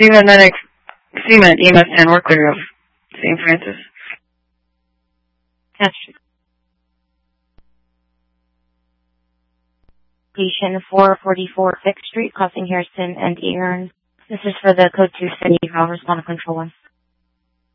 Cement EMS 10, we're clear of St. Francis. Catch. Patient 444 Fifth Street, causing Harrison and Aaron. This is for the code 2 city valve respond to control 1.